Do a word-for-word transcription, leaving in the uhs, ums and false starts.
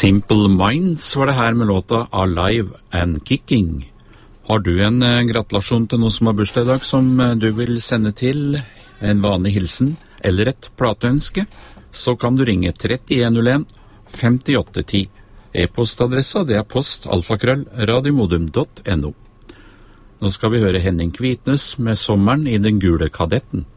Simple Minds var det her med låta Alive and Kicking. Har du en eh, gratulasjon til noen som har bursdag i dag som eh, du vil sende til, en vanlig hilsen eller et plateønske, så kan du ringe tre en null en fem åtte ett null. E-postadressa det er post alfakrøll radiomodum punktum no. Nå skal vi høre Henning Kvitnes med Sommeren i den gule kadetten.